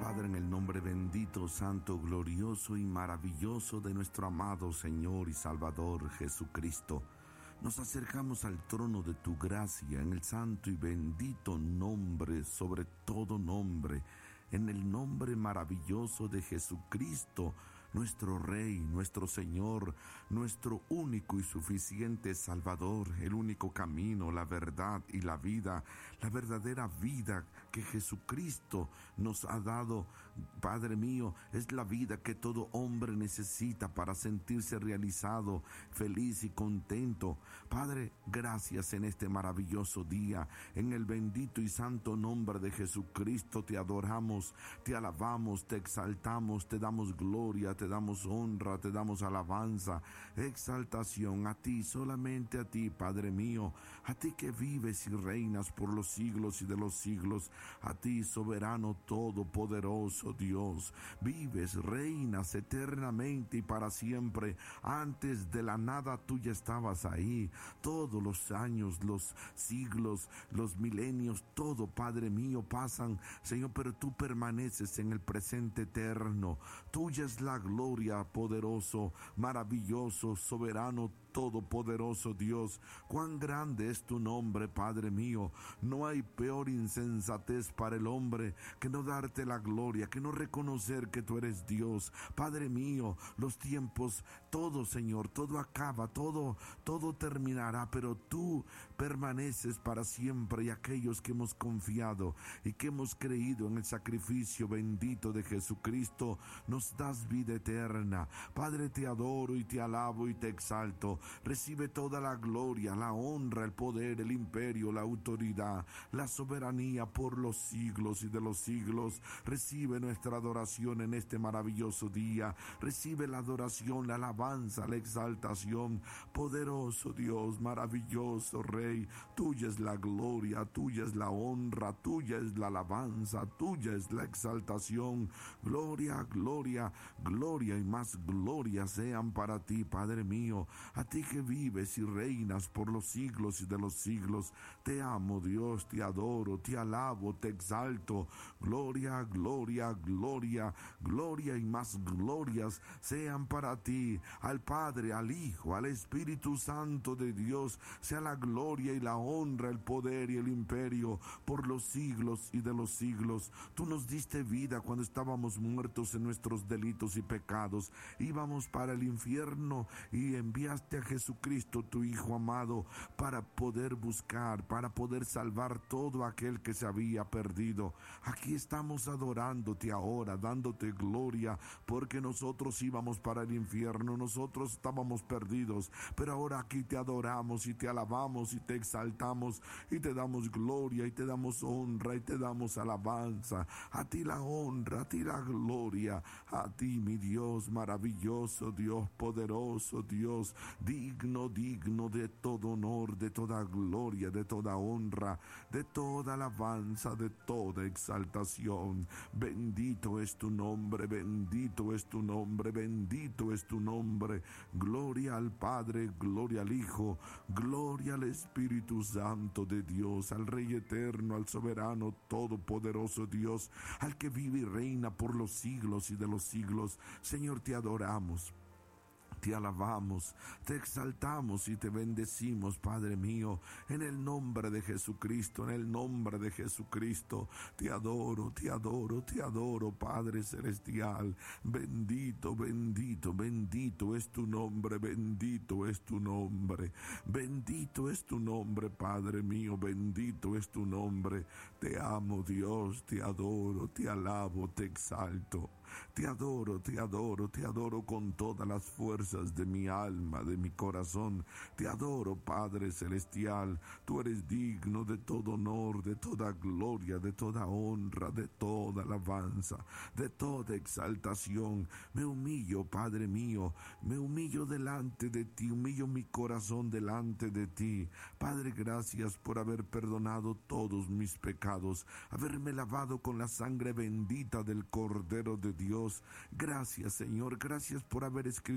Padre, en el nombre bendito, santo, glorioso y maravilloso de nuestro amado Señor y Salvador Jesucristo, nos acercamos al trono de tu gracia en el santo y bendito nombre, sobre todo nombre, en el nombre maravilloso de Jesucristo, nuestro Rey, nuestro Señor, nuestro único y suficiente Salvador, el único camino, la verdad y la vida, la verdadera vida que Jesucristo nos ha dado. Padre mío, es la vida que todo hombre necesita para sentirse realizado, feliz y contento. Padre, gracias en este maravilloso día, en el bendito y santo nombre de Jesucristo te adoramos, te alabamos, te exaltamos, te damos gloria, te damos honra, te damos alabanza, exaltación a ti, solamente a ti, Padre mío, a ti que vives y reinas por los siglos y de los siglos, a ti, soberano todopoderoso Dios, vives, reinas eternamente y para siempre. Antes de la nada tú ya estabas ahí, todos los años, los siglos, los milenios, todo, Padre mío, pasan, Señor, pero tú permaneces en el presente eterno. Tuya es la gloria, poderoso, maravilloso, soberano, todopoderoso Dios. Cuán grande es tu nombre, Padre mío. No hay peor insensatez para el hombre que no darte la gloria, que no reconocer que tú eres Dios. Padre mío, los tiempos, todo, Señor, todo acaba, todo terminará, pero tú permaneces para siempre, y aquellos que hemos confiado y que hemos creído en el sacrificio bendito de Jesucristo, nos das vida eterna. Padre, te adoro y te alabo y te exalto. Recibe toda la gloria, la honra, el poder, el imperio, la autoridad, la soberanía por los siglos y de los siglos. Recibe nuestra adoración en este maravilloso día. Recibe la adoración, la alabanza, la exaltación. Poderoso Dios, maravilloso Rey, tuya es la gloria, tuya es la honra, tuya es la alabanza, tuya es la exaltación. Gloria, gloria, gloria y más gloria sean para ti, Padre mío. A ti que vives y reinas por los siglos y de los siglos, te amo, Dios, te adoro, te alabo, te exalto. Gloria, gloria, gloria, gloria y más glorias sean para ti. Al Padre, al Hijo, al Espíritu Santo de Dios, sea la gloria y la honra, el poder y el imperio por los siglos y de los siglos. Tú nos diste vida cuando estábamos muertos en nuestros delitos y pecados. Íbamos para el infierno y enviaste a Jesucristo, tu Hijo amado, para poder buscar, para poder salvar todo aquel que se había perdido. Aquí estamos adorándote ahora, dándote gloria, porque nosotros íbamos para el infierno, nosotros estábamos perdidos, pero ahora aquí te adoramos y te alabamos y te exaltamos y te damos gloria y te damos honra y te damos alabanza. A ti la honra, a ti la gloria, a ti, mi Dios maravilloso, Dios poderoso, Dios digno de todo honor, de toda gloria, de toda honra, de toda alabanza, de toda exaltación. Bendito es tu nombre, bendito es tu nombre, bendito es tu nombre. Gloria al Padre, gloria al Hijo, gloria al Espíritu Santo de Dios, al Rey eterno, al soberano, todopoderoso Dios, al que vive y reina por los siglos y de los siglos. Señor, te adoramos, te alabamos, te exaltamos y te bendecimos, Padre mío, en el nombre de Jesucristo, en el nombre de Jesucristo. Te adoro, te adoro, te adoro, Padre celestial. Bendito, bendito, bendito es tu nombre, bendito es tu nombre. Bendito es tu nombre, Padre mío, bendito es tu nombre. Te amo, Dios, te adoro, te alabo, te exalto. Te adoro, te adoro, te adoro con todas las fuerzas de mi alma, de mi corazón. Te adoro, Padre celestial. Tú eres digno de todo honor, de toda gloria, de toda honra, de toda alabanza, de toda exaltación. Me humillo, Padre mío, me humillo delante de ti, humillo mi corazón delante de ti. Padre, gracias por haber perdonado todos mis pecados, haberme lavado con la sangre bendita del Cordero de Dios. Gracias, Señor, gracias por haber escrito mi nombre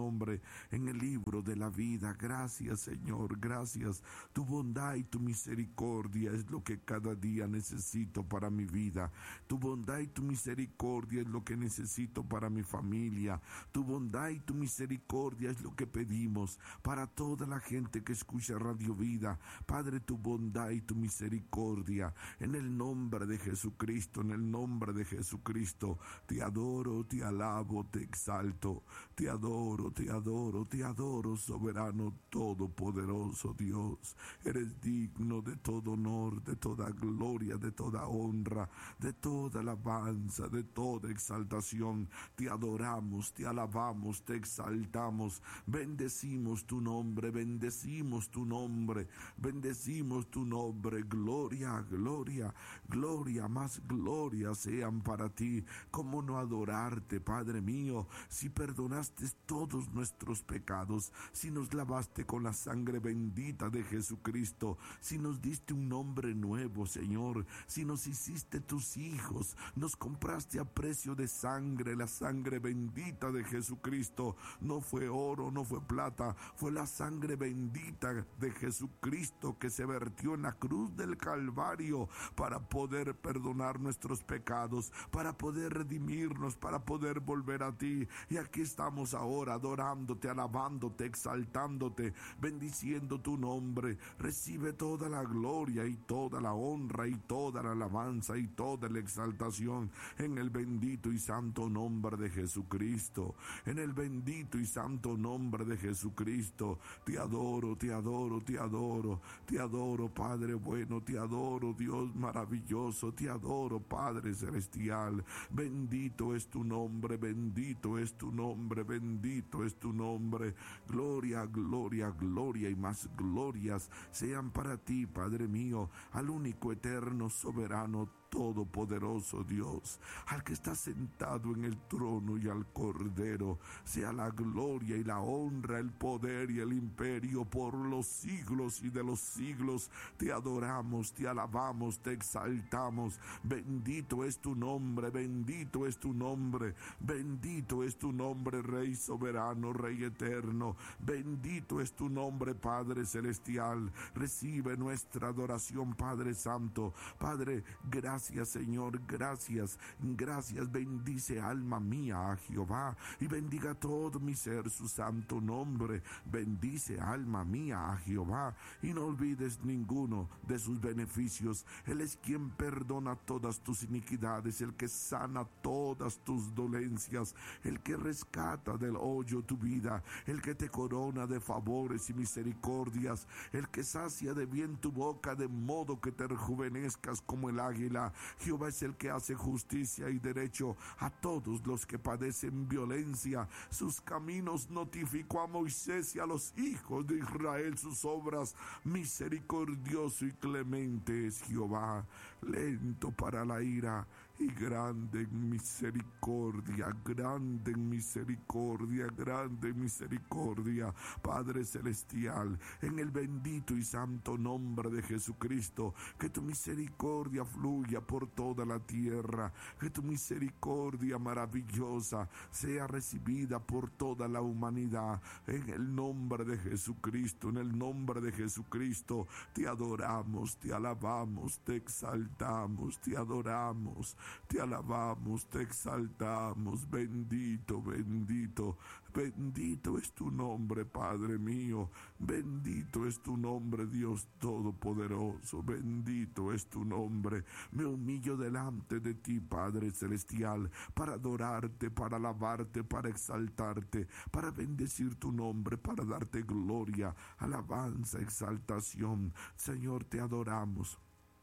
nombre en el libro de la vida. Gracias, Señor, gracias. Tu bondad y tu misericordia es lo que cada día necesito para mi vida. Tu bondad y tu misericordia es lo que necesito para mi familia. Tu bondad y tu misericordia es lo que pedimos para toda la gente que escucha Radio Vida. Padre, tu bondad y tu misericordia, en el nombre de Jesucristo, en el nombre de Jesucristo, te adoro, te alabo, te exalto, te adoro, te adoro, te adoro, soberano todopoderoso Dios. Eres digno de todo honor, de toda gloria, de toda honra, de toda alabanza, de toda exaltación. Te adoramos, te alabamos, te exaltamos, bendecimos tu nombre, bendecimos tu nombre, bendecimos tu nombre. Gloria, gloria, gloria, más gloria sean para ti. ¿Cómo no adorarte, Padre mío? Si perdonaste todos nuestros pecados, si nos lavaste con la sangre bendita de Jesucristo, si nos diste un nombre nuevo, Señor, si nos hiciste tus hijos, nos compraste a precio de sangre, la sangre bendita de Jesucristo. No fue oro, no fue plata, fue la sangre bendita de Jesucristo que se vertió en la cruz del Calvario para poder perdonar nuestros pecados, para poder redimirnos, para poder volver a ti. Y aquí estamos ahora adorándote, alabándote, exaltándote, bendiciendo tu nombre. Recibe toda la gloria y toda la honra y toda la alabanza y toda la exaltación en el bendito y santo nombre de Jesucristo. En el bendito y santo nombre de Jesucristo. Te adoro, te adoro, te adoro, te adoro, Padre bueno, te adoro, Dios maravilloso, te adoro, Padre celestial. Bendito es tu nombre, bendito es tu nombre, bendito es tu nombre. Gloria, gloria, gloria y más glorias sean para ti, Padre mío, al único eterno soberano todopoderoso Dios, al que está sentado en el trono y al Cordero, sea la gloria y la honra, el poder y el imperio por los siglos y de los siglos. Te adoramos, te alabamos, te exaltamos. Bendito es tu nombre, bendito es tu nombre, bendito es tu nombre, Rey soberano, Rey eterno. Bendito es tu nombre, Padre celestial. Recibe nuestra adoración, Padre santo. Padre, gracias, Señor, gracias, gracias. Bendice, alma mía, a Jehová, y bendiga todo mi ser su santo nombre. Bendice, alma mía, a Jehová, y no olvides ninguno de sus beneficios. Él es quien perdona todas tus iniquidades, el que sana todas tus dolencias, el que rescata del hoyo tu vida, el que te corona de favores y misericordias, el que sacia de bien tu boca de modo que te rejuvenezcas como el águila. Jehová es el que hace justicia y derecho a todos los que padecen violencia. Sus caminos notificó a Moisés y a los hijos de Israel sus obras. Misericordioso y clemente es Jehová, lento para la ira y grande en misericordia, grande en misericordia, grande en misericordia. Padre celestial, en el bendito y santo nombre de Jesucristo, que tu misericordia fluya por toda la tierra, que tu misericordia maravillosa sea recibida por toda la humanidad. En el nombre de Jesucristo, en el nombre de Jesucristo, te adoramos, te alabamos, te exaltamos, te adoramos, te alabamos, te exaltamos. Bendito, bendito, bendito es tu nombre, Padre mío. Bendito es tu nombre, Dios todopoderoso. Bendito es tu nombre. Me humillo delante de ti, Padre celestial, para adorarte, para alabarte, para exaltarte, para bendecir tu nombre, para darte gloria, alabanza, exaltación. Señor, te adoramos,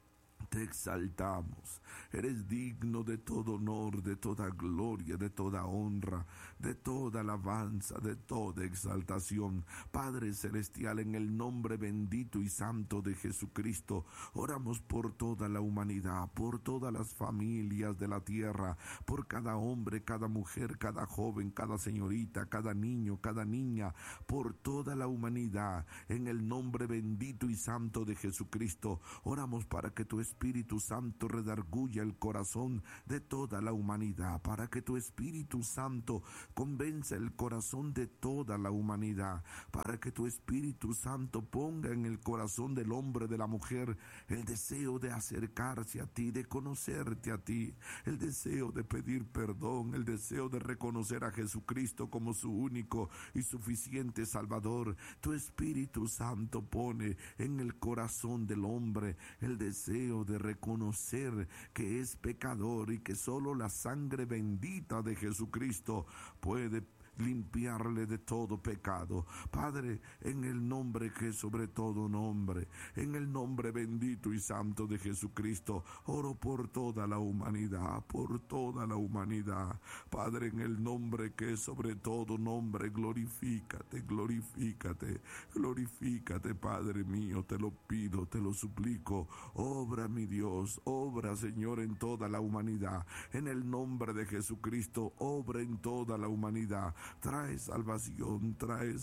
te exaltamos. Eres digno de todo honor, de toda gloria, de toda honra, de toda alabanza, de toda exaltación. Padre celestial, en el nombre bendito y santo de Jesucristo, oramos por toda la humanidad, por todas las familias de la tierra, por cada hombre, cada mujer, cada joven, cada señorita, cada niño, cada niña, por toda la humanidad. En el nombre bendito y santo de Jesucristo, oramos para que tu Espíritu Espíritu Santo redarguya el corazón de toda la humanidad, para que tu Espíritu Santo convenza el corazón de toda la humanidad, para que tu Espíritu Santo ponga en el corazón del hombre, de la mujer, el deseo de acercarse a ti, de conocerte a ti, el deseo de pedir perdón, el deseo de reconocer a Jesucristo como su único y suficiente Salvador. Tu Espíritu Santo pone en el corazón del hombre el deseo de reconocer que es pecador y que solo la sangre bendita de Jesucristo puede limpiarle de todo pecado. Padre, en el nombre que es sobre todo nombre, en el nombre bendito y santo de Jesucristo, oro por toda la humanidad, por toda la humanidad. Padre, en el nombre que es sobre todo nombre, glorifícate, glorifícate, glorifícate, Padre mío, te lo pido, te lo suplico. Obra, mi Dios, obra, Señor, en toda la humanidad. En el nombre de Jesucristo, obra en toda la humanidad. Trae salvación,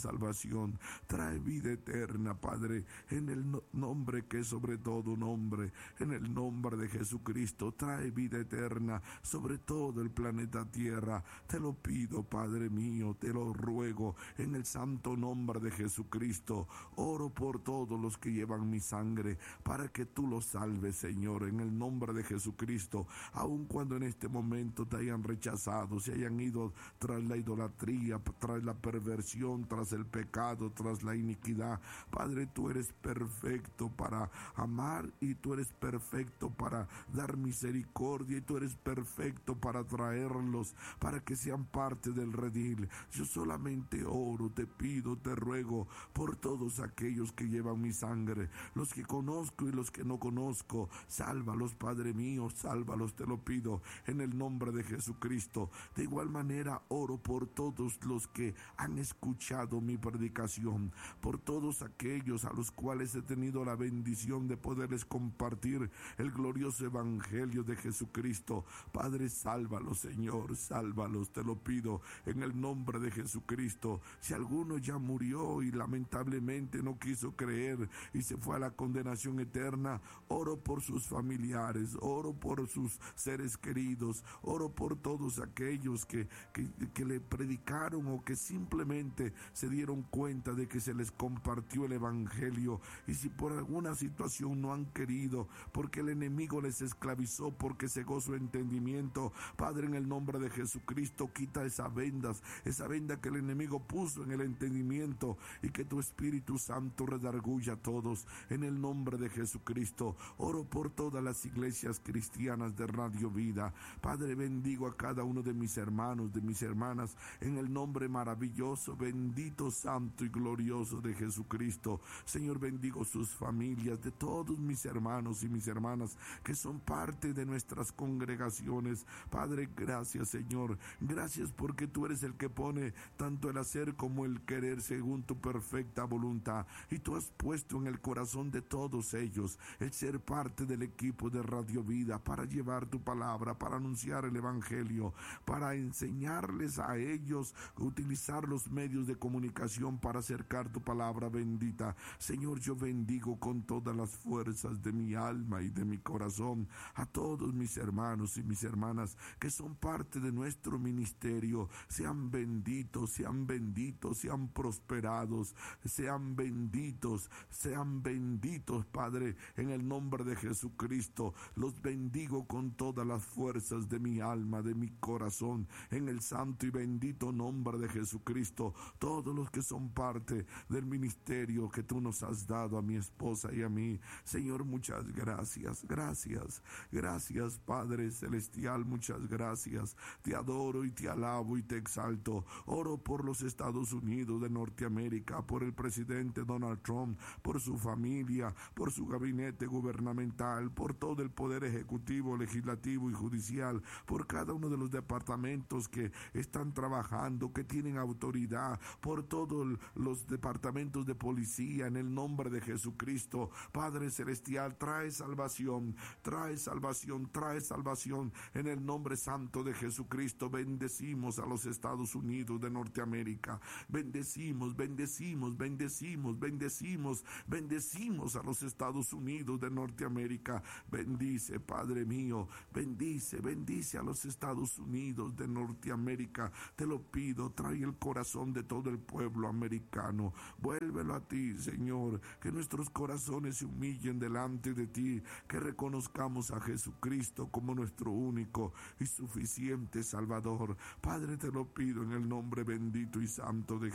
trae vida eterna, Padre, en el nombre que es sobre todo nombre, en el nombre de Jesucristo, trae vida eterna sobre todo el planeta Tierra. Te lo pido, Padre mío, te lo ruego, en el santo nombre de Jesucristo. Oro por todos los que llevan mi sangre, para que tú los salves, Señor, en el nombre de Jesucristo, aun cuando en este momento te hayan rechazado, se hayan ido tras la idolatría, tras la perversión, tras el pecado, tras la iniquidad. Padre, tú eres perfecto para amar, y tú eres perfecto para dar misericordia, y tú eres perfecto para traerlos, para que sean parte del redil. Yo solamente oro, te pido, te ruego por todos aquellos que llevan mi sangre, los que conozco y los que no conozco. Sálvalos, Padre mío, sálvalos, te lo pido, en el nombre de Jesucristo. De igual manera oro por todos los que han escuchado mi predicación, por todos aquellos a los cuales he tenido la bendición de poderles compartir el glorioso evangelio de Jesucristo. Padre, sálvalos, Señor, sálvalos, te lo pido, en el nombre de Jesucristo. Si alguno ya murió y lamentablemente no quiso creer y se fue a la condenación eterna, oro por sus familiares, oro por sus seres queridos, oro por todos aquellos que le predicaron o que simplemente se dieron cuenta de que se les compartió el evangelio, y si por alguna situación no han querido, porque el enemigo les esclavizó, porque cegó su entendimiento, Padre, en el nombre de Jesucristo, quita esa venda que el enemigo puso en el entendimiento, y que tu Espíritu Santo redarguya a todos, en el nombre de Jesucristo. Oro por todas las iglesias cristianas de Radio Vida. Padre, bendigo a cada uno de mis hermanos, de mis hermanas, en el nombre maravilloso, bendito, santo y glorioso de Jesucristo. Señor, bendigo sus familias, de todos mis hermanos y mis hermanas que son parte de nuestras congregaciones. Padre, gracias, Señor, gracias porque tú eres el que pone tanto el hacer como el querer según tu perfecta voluntad, y tú has puesto en el corazón de todos ellos el ser parte del equipo de Radio Vida, para llevar tu palabra, para anunciar el evangelio, para enseñarles a ellos, utilizar los medios de comunicación para acercar tu palabra bendita. Señor, yo bendigo con todas las fuerzas de mi alma y de mi corazón a todos mis hermanos y mis hermanas que son parte de nuestro ministerio. Sean benditos, sean benditos, sean prosperados, sean benditos, Padre, en el nombre de Jesucristo. Los bendigo con todas las fuerzas de mi alma, de mi corazón, en el santo y bendito nombre de Jesucristo. Todos los que son parte del ministerio que tú nos has dado a mi esposa y a mí, Señor, muchas gracias, gracias Padre Celestial, muchas gracias. Te adoro y te alabo y te exalto. Oro por los Estados Unidos de Norteamérica, por el presidente Donald Trump, por su familia, por su gabinete gubernamental, por todo el poder ejecutivo, legislativo y judicial, por cada uno de los departamentos que están trabajando mando, que tienen autoridad por todos los departamentos de policía, en el nombre de Jesucristo. Padre celestial, trae salvación, trae salvación, trae salvación en el nombre santo de Jesucristo. Bendecimos a los Estados Unidos de Norteamérica, bendecimos, bendecimos, bendecimos, bendecimos, bendecimos a los Estados Unidos de Norteamérica. Bendice, Padre mío, bendice, bendice a los Estados Unidos de Norteamérica. Te lo pido, trae el corazón de todo el pueblo americano, vuélvelo a ti, Señor, que nuestros corazones se humillen delante de ti, que reconozcamos a Jesucristo como nuestro único y suficiente Salvador. Padre, te lo pido en el nombre bendito y santo de